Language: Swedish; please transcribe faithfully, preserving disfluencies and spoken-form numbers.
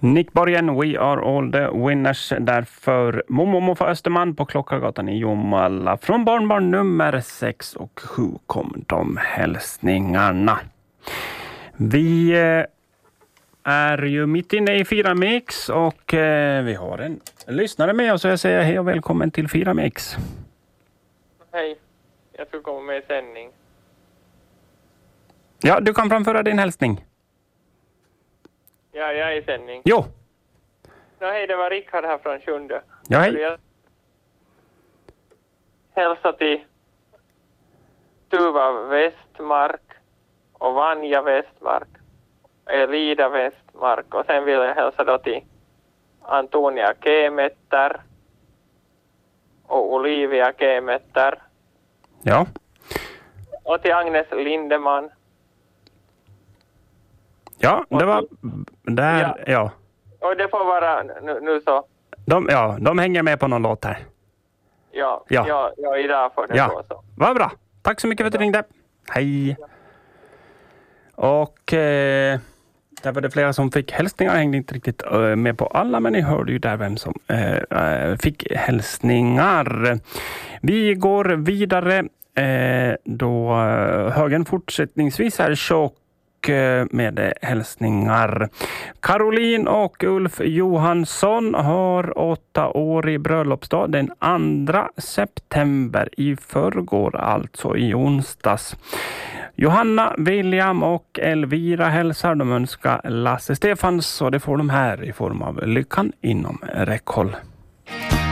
Nick Borgen, We Are All The Winners. Därför Momo för Österman på Klockargatan i Jomala. Från barnbarn nummer sex och sju kom de hälsningarna. Vi är ju mitt inne i Fyra Mix och vi har en lyssnare med oss, så jag säger hej och välkommen till Fyra Mix. Hej, jag ska komma med i sändning. Ja, du kan framföra din hälsning. Ja, jag är i sändning. Jo. Ja, hej, det var Rickard här från Sjunde. Ja, hej. Jag hälsa till Tuva Westmark och Vanja Westmark, Elida Westmark, och sen vill jag hälsa då till Antonia Kemetter och Olivia Kemetter. Ja. Och till Agnes Lindeman. Ja, det var där, ja. ja. Och det får vara nu, nu så. De, ja, de hänger med på någon låt här. Ja, ja. ja, ja idag får det ja. gå så. Vad bra. Tack så mycket för att du ringde. Hej. Ja. Och eh, där var det flera som fick hälsningar. Jag hängde inte riktigt eh, med på alla, men ni hörde ju där vem som eh, fick hälsningar. Vi går vidare eh, då högen fortsättningsvis är tjock med hälsningar. Caroline och Ulf Johansson har åtta år i bröllopsdag den andra september, i förrgår, alltså i onsdags. Johanna, William och Elvira hälsar. De önskar Lasse Stefans, och det får de här i form av Lyckan inom räckhåll.